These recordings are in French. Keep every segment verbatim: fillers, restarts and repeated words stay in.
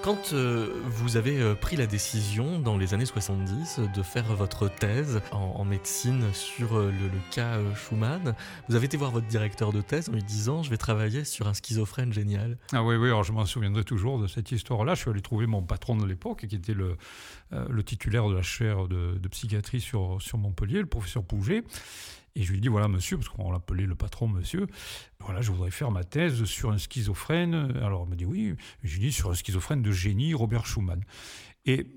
Quand euh, vous avez euh, pris la décision, dans les années soixante-dix, de faire votre thèse en, en médecine sur euh, le, le cas euh, Schumann, vous avez été voir votre directeur de thèse en lui disant « Je vais travailler sur un schizophrène génial ». Ah oui, oui, alors je m'en souviendrai toujours de cette histoire-là. Je suis allé trouver mon patron de l'époque, qui était le, euh, le titulaire de la chaire de, de psychiatrie sur, sur Montpellier, le professeur Pouget. Et je lui dis, voilà, monsieur, parce qu'on l'appelait le patron, monsieur, voilà, je voudrais faire ma thèse sur un schizophrène. Alors, il m'a dit oui. Je lui dis, sur un schizophrène de génie, Robert Schumann. Et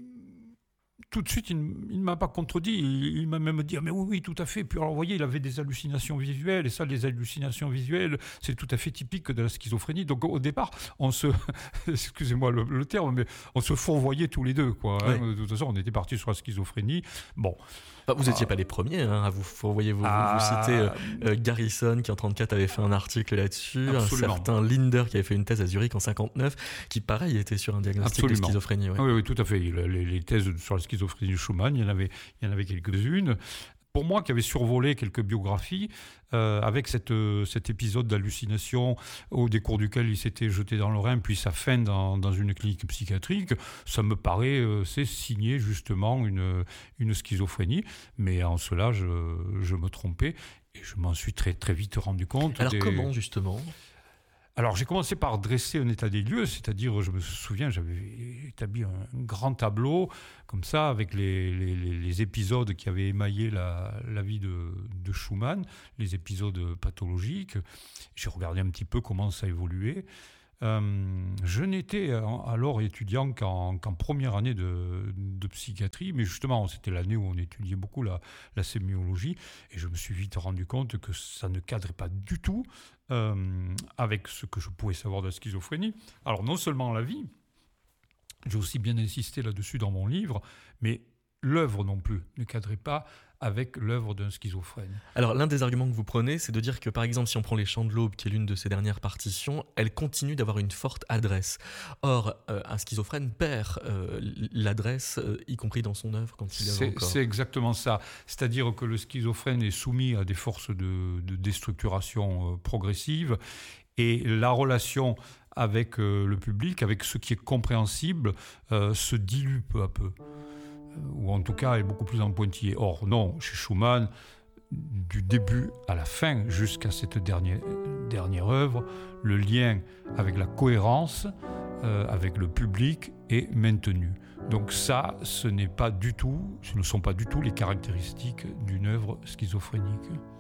tout de suite, il ne m'a pas contredit. Il, il m'a même dit, ah, mais oui, oui, tout à fait. Puis alors, vous voyez, il avait des hallucinations visuelles. Et ça, les hallucinations visuelles, c'est tout à fait typique de la schizophrénie. Donc, au départ, on se, excusez-moi le, le terme, mais on se fourvoyait tous les deux, quoi. Oui. Hein. De toute façon, on était partis sur la schizophrénie. Bon. Enfin, vous n'étiez Ah. pas les premiers, hein, à vous fourvoyer. Vous, Ah. vous citez euh, euh, Garrison, qui en trente-quatre avait fait un article là-dessus. Absolument. Un certain Linder, qui avait fait une thèse à Zurich en cinquante-neuf, qui, pareil, était sur un diagnostic Absolument. de schizophrénie. Ouais. Oui, oui, tout à fait. Les, les thèses sur la schizophrénie de Schumann, il y en avait, il y en avait quelques-unes. Pour moi, qui avait survolé quelques biographies, euh, avec cette, euh, cet épisode d'hallucination au décours duquel il s'était jeté dans le Rhin, puis sa fin dans, dans une clinique psychiatrique, ça me paraît, euh, c'est signer justement une, une schizophrénie. Mais en cela, je, je me trompais et je m'en suis très, très vite rendu compte. Alors des... comment, justement ? Alors, j'ai commencé par dresser un état des lieux, c'est-à-dire, je me souviens, j'avais établi un grand tableau, comme ça, avec les, les, les épisodes qui avaient émaillé la, la vie de, de Schumann, les épisodes pathologiques. J'ai regardé un petit peu comment ça évoluait. Euh, je n'étais alors étudiant qu'en, qu'en première année de, de psychiatrie, mais justement, c'était l'année où on étudiait beaucoup la, la sémiologie, et je me suis vite rendu compte que ça ne cadrait pas du tout euh, avec ce que je pouvais savoir de la schizophrénie. Alors, non seulement la vie, j'ai aussi bien insisté là-dessus dans mon livre, mais l'œuvre non plus ne cadrait pas avec l'œuvre d'un schizophrène. Alors, l'un des arguments que vous prenez, c'est de dire que, par exemple, si on prend Les Chants de l'Aube, qui est l'une de ses dernières partitions, elle continue d'avoir une forte adresse. Or, euh, un schizophrène perd euh, l'adresse, euh, y compris dans son œuvre, quand il œuvre c'est, encore. C'est exactement ça. C'est-à-dire que le schizophrène est soumis à des forces de, de déstructuration euh, progressive, et la relation avec euh, le public, avec ce qui est compréhensible, euh, se dilue peu à peu. Ou en tout cas est beaucoup plus en pointillé. Or non, chez Schumann, du début à la fin, jusqu'à cette dernière, dernière œuvre, le lien avec la cohérence, euh, avec le public est maintenu. Donc ça, ce n'est pas du tout, ce ne sont pas du tout les caractéristiques d'une œuvre schizophrénique.